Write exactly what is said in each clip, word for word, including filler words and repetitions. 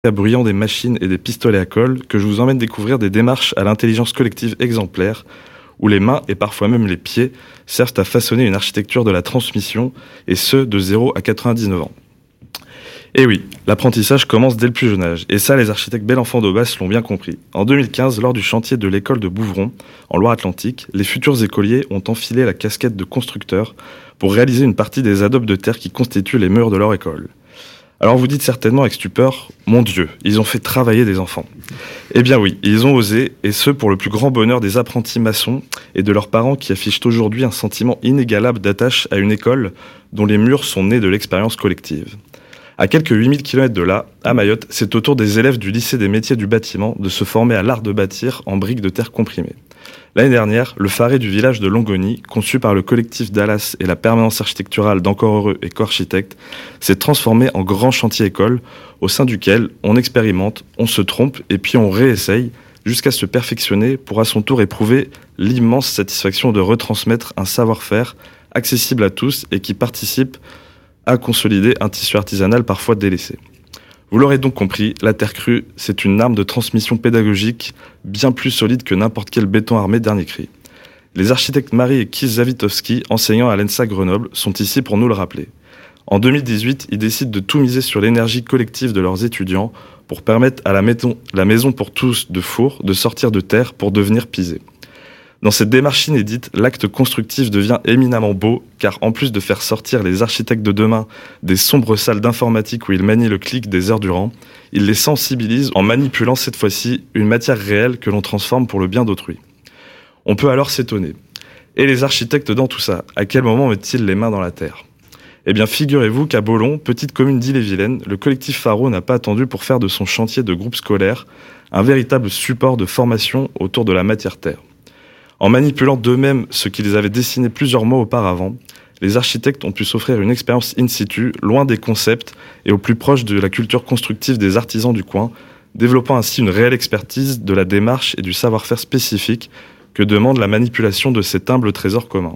bruyant des machines et des pistolets à colle que je vous emmène découvrir des démarches à l'intelligence collective exemplaire, où les mains et parfois même les pieds servent à façonner une architecture de la transmission, et ce, de zéro à quatre-vingt-dix-neuf ans. Et oui, l'apprentissage commence dès le plus jeune âge, et ça les architectes Bellenfant d'Aubas l'ont bien compris. En deux mille quinze, lors du chantier de l'école de Bouvron, en Loire-Atlantique, les futurs écoliers ont enfilé la casquette de constructeur pour réaliser une partie des adobes de terre qui constituent les murs de leur école. Alors vous dites certainement avec stupeur, mon Dieu, ils ont fait travailler des enfants. Eh bien oui, ils ont osé, et ce pour le plus grand bonheur des apprentis maçons et de leurs parents qui affichent aujourd'hui un sentiment inégalable d'attache à une école dont les murs sont nés de l'expérience collective. À quelques huit mille kilomètres de là, à Mayotte, c'est au tour des élèves du lycée des métiers du bâtiment de se former à l'art de bâtir en briques de terre comprimées. L'année dernière, le Faré du village de Longoni, conçu par le collectif Dallas et la permanence architecturale d'Encore Heureux et Co-Architectes, s'est transformé en grand chantier école, au sein duquel on expérimente, on se trompe et puis on réessaye, jusqu'à se perfectionner pour à son tour éprouver l'immense satisfaction de retransmettre un savoir-faire accessible à tous et qui participe à consolider un tissu artisanal parfois délaissé. Vous l'aurez donc compris, la terre crue, c'est une arme de transmission pédagogique bien plus solide que n'importe quel béton armé dernier cri. Les architectes Marie et Keith Zawitowski, enseignants à l'E N S A Grenoble, sont ici pour nous le rappeler. En deux mille dix-huit, ils décident de tout miser sur l'énergie collective de leurs étudiants pour permettre à la maison, la maison pour tous de Four de sortir de terre pour devenir pisée. Dans cette démarche inédite, l'acte constructif devient éminemment beau, car en plus de faire sortir les architectes de demain des sombres salles d'informatique où ils manient le clic des heures durant, ils les sensibilisent en manipulant cette fois-ci une matière réelle que l'on transforme pour le bien d'autrui. On peut alors s'étonner. Et les architectes dans tout ça, à quel moment mettent-ils les mains dans la terre ? Eh bien, figurez-vous qu'à Baulon, petite commune d'Ille-et-Vilaine, le collectif Faro n'a pas attendu pour faire de son chantier de groupe scolaire un véritable support de formation autour de la matière terre. En manipulant d'eux-mêmes ce qu'ils avaient dessiné plusieurs mois auparavant, les architectes ont pu s'offrir une expérience in situ, loin des concepts et au plus proche de la culture constructive des artisans du coin, développant ainsi une réelle expertise de la démarche et du savoir-faire spécifique que demande la manipulation de cet humble trésor commun.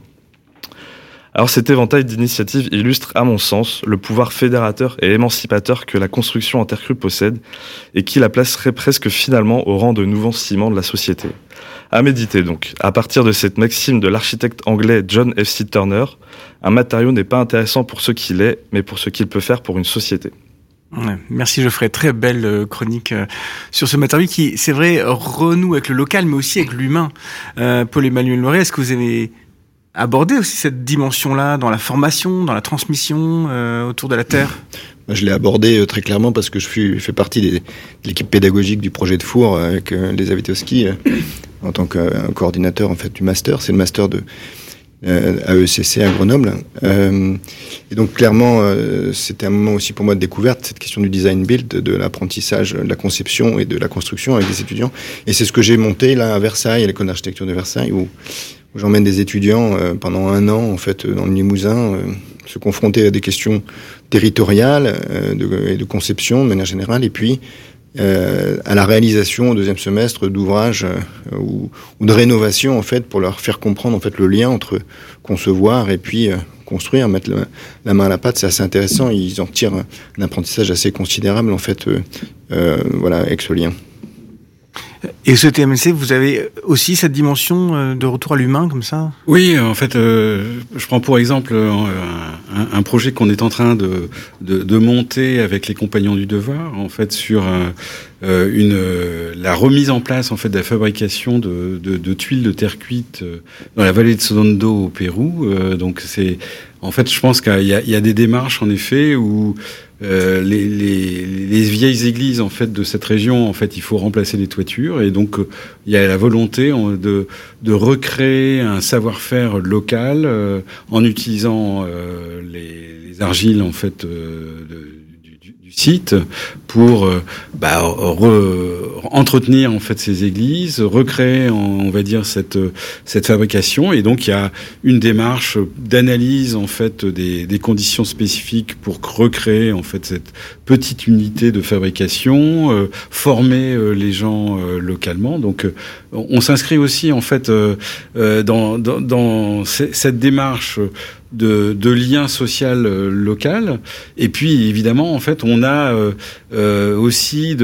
Alors cet éventail d'initiatives illustre, à mon sens, le pouvoir fédérateur et émancipateur que la construction en terre crue possède et qui la placerait presque finalement au rang de nouveau ciment de la société. À méditer donc, à partir de cette maxime de l'architecte anglais John F C Turner, un matériau n'est pas intéressant pour ce qu'il est, mais pour ce qu'il peut faire pour une société. Ouais, merci Geoffrey, très belle chronique euh, sur ce matériau qui, c'est vrai, renoue avec le local, mais aussi avec l'humain. Euh, Paul-Emmanuel Loret, est-ce que vous avez abordé aussi cette dimension-là dans la formation, dans la transmission euh, autour de la terre ? Je l'ai abordé euh, très clairement parce que je fais, fais partie des, de l'équipe pédagogique du projet de Four euh, avec euh, les Zawitowski euh, en tant que euh, coordinateur en fait du master. C'est le master de euh, A E C C à Grenoble. Euh, et donc clairement, euh, c'était un moment aussi pour moi de découverte, cette question du design build, de, de l'apprentissage, de la conception et de la construction avec des étudiants. Et c'est ce que j'ai monté là à Versailles, à l'école d'architecture de Versailles, où, où j'emmène des étudiants euh, pendant un an en fait dans le Limousin, euh, se confronter à des questions territoriales euh, de, et de conception de manière générale, et puis euh, à la réalisation au deuxième semestre d'ouvrages euh, ou, ou de rénovation en fait pour leur faire comprendre en fait le lien entre concevoir et puis euh, construire, mettre le, la main à la pâte. C'est assez intéressant. Ils en tirent un apprentissage assez considérable en fait, euh, euh, voilà, avec ce lien. Et ce T M C, vous avez aussi cette dimension de retour à l'humain comme ça ? Oui, en fait, euh, je prends pour exemple un, un projet qu'on est en train de, de, de monter avec les Compagnons du Devoir, en fait, sur euh, une euh, la remise en place en fait de la fabrication de, de, de tuiles de terre cuite dans la vallée de Sodondo au Pérou. Euh, donc c'est, en fait, je pense qu'il y a, il y a des démarches en effet où Euh, les, les, les vieilles églises en fait de cette région, en fait, il faut remplacer les toitures et donc euh, il y a la volonté de, de recréer un savoir-faire local euh, en utilisant euh, les, les argiles en fait euh, de, du, du site pour euh, bah, re, pour entretenir en fait ces églises, recréer, on va dire cette cette fabrication. Et donc il y a une démarche d'analyse en fait des, des conditions spécifiques pour recréer en fait cette petite unité de fabrication, euh, former euh, les gens euh, localement. Donc euh, on s'inscrit aussi en fait euh, euh, dans, dans dans cette démarche de, de lien social euh, local. Et puis évidemment en fait on a euh, euh, aussi de